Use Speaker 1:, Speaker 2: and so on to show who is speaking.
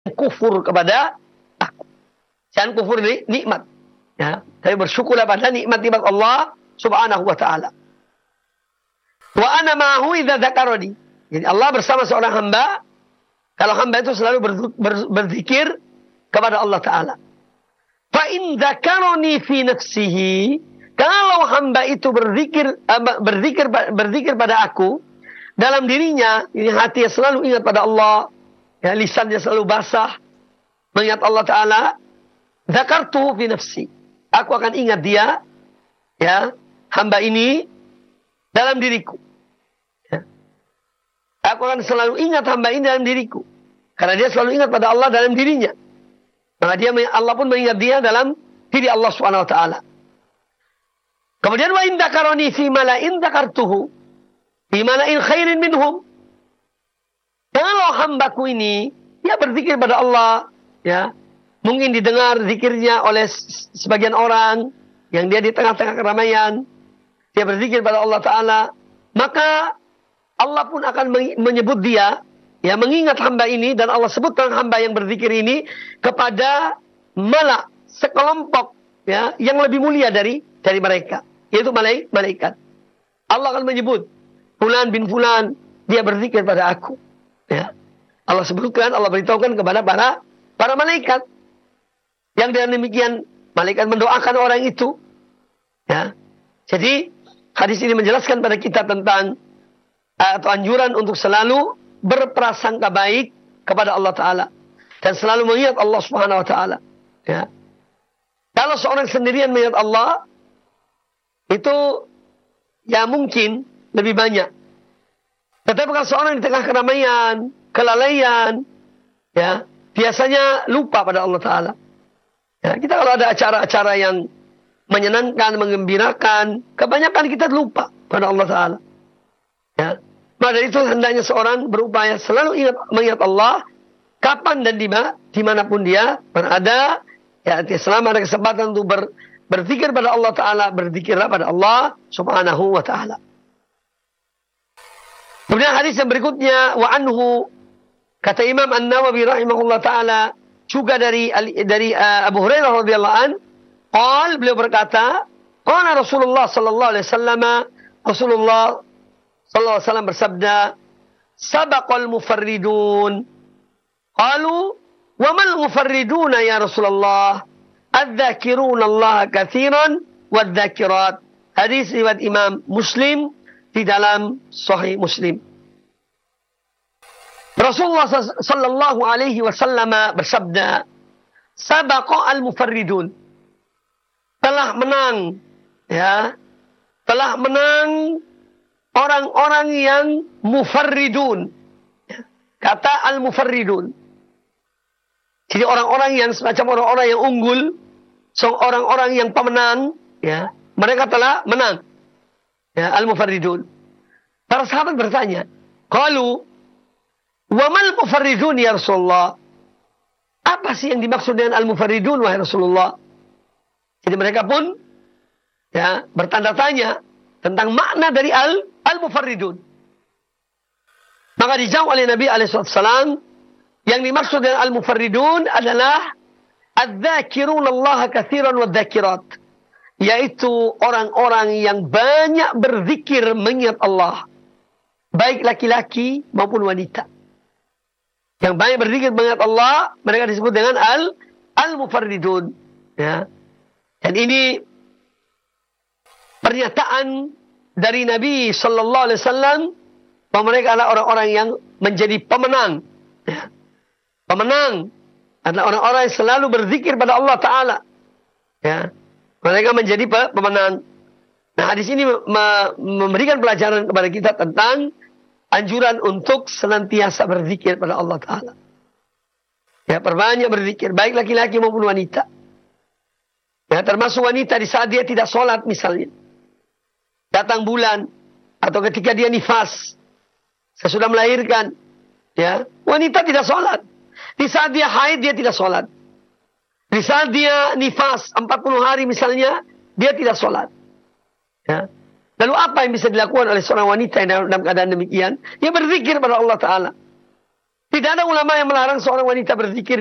Speaker 1: kufur kepada aku. Jangan kufur nikmat. Ya, tapi bersyukurlah pada nikmat-nikmat Allah Subhanahu wa taala. Wa ana ma'ahu idza dzakarani. Jadi Allah bersama seorang hamba kalau hamba itu selalu berzikir kepada Allah taala. Fa in dzakarani fi nafsihi, kalau hamba itu berzikir pada aku dalam dirinya, ini hati selalu ingat pada Allah, ya, lisannya selalu basah mengingat Allah taala, dzakartuhu fi nafsi. Aku akan ingat dia, ya, hamba ini dalam diriku. Ya. Aku akan selalu ingat hamba ini dalam diriku. Karena dia selalu ingat pada Allah dalam dirinya. Maka Allah pun mengingat dia dalam diri Allah Subhanahu wa taala. Kemudian wa in dzakarani fi mala'in dzakartuhu fi mala'in khairin minhum. Kalau hambaku ini dia berzikir pada Allah, ya, mungkin didengar zikirnya oleh sebagian orang yang dia di tengah-tengah keramaian, dia berzikir pada Allah taala, maka Allah pun akan menyebut dia, ya, mengingat hamba ini, dan Allah sebutkan hamba yang berzikir ini kepada malak, sekelompok, ya, yang lebih mulia dari mereka, yaitu malaikat. Allah akan menyebut fulan bin fulan, dia berzikir pada aku, ya. Allah sebutkan, Allah beritahukan kepada para malaikat. Yang dengan demikian malaikat mendoakan orang itu, ya. Jadi hadis ini menjelaskan pada kita tentang atau anjuran untuk selalu berprasangka baik kepada Allah taala dan selalu mengingat Allah Subhanahu wa taala, ya. Kalau seorang sendirian mengingat Allah itu, ya, mungkin lebih banyak. Tetapi kalau seorang di tengah keramaian, kelalaian, ya, biasanya lupa pada Allah taala. Ya, kita kalau ada acara-acara yang menyenangkan, menggembirakan, kebanyakan kita lupa pada Allah taala. Ya. Maka dari itu hendaknya seorang berupaya selalu mengingat Allah kapan dan dimanapun dia berada. Ya, selama ada kesempatan untuk berzikir pada Allah taala, berzikirlah pada Allah Subhanahu wa taala. Kemudian hadis yang berikutnya, wa anhu, kata Imam An-Nawawi rahimahullah taala, juga dari Abu Hurairah radhiyallahu an, beliau berkata, qala Rasulullah sallallahu alaihi wasallam, Rasulullah sallallahu alaihi wasallam bersabda, sabaqal mufarridun. Qalu, wa mal mufarriduna ya Rasulullah? Adz-dzakiruna Allah katsiran wadz-dzakirat. Hadis riwayat Imam Muslim di dalam Sahih Muslim. Rasulullah sallallahu alaihi wasallam bersabda, sabaqa al-mufarridun. Telah menang, ya. Telah menang orang-orang yang mufarridun. Kata al-mufarridun. Jadi orang-orang yang semacam orang-orang yang unggul, orang-orang yang pemenang, ya. Mereka telah menang. Ya, al-mufarridun. Para sahabat bertanya, qalu, wa mal mufarridun ya Rasulullah? Apa sih yang dimaksud dengan al-mufarridun wahai Rasulullah? Jadi mereka pun, ya, bertanda tanya tentang makna dari al-mufarridun. Maka dijawab oleh Nabi alaihissalam, yang dimaksud dengan al-mufarridun adalah adz-dzakiruna Allah katsiran wadz-dzakirat, yaitu orang-orang yang banyak berzikir mengingat Allah, baik laki-laki maupun wanita. Yang banyak berzikir mengingat Allah, mereka disebut dengan al-mufarridun, ya. Dan ini pernyataan dari Nabi sallallahu alaihi wasallam bahwa mereka adalah orang-orang yang menjadi pemenang, ya. Pemenang adalah orang-orang yang selalu berzikir pada Allah taala, ya. Mereka menjadi pemenang. Nah, hadis ini memberikan pelajaran kepada kita tentang anjuran untuk senantiasa berzikir pada Allah taala. Ya, perbanyak berzikir, baik laki-laki maupun wanita. Ya, termasuk wanita di saat dia tidak sholat misalnya. Datang bulan, atau ketika dia nifas, sesudah melahirkan, ya, wanita tidak sholat. Di saat dia haid, dia tidak sholat. Di saat dia nifas 40 hari misalnya, dia tidak sholat. Ya. Lalu apa yang bisa dilakukan oleh seorang wanita yang dalam keadaan demikian? Dia berzikir pada Allah Ta'ala. Tidak ada ulama yang melarang seorang wanita berzikir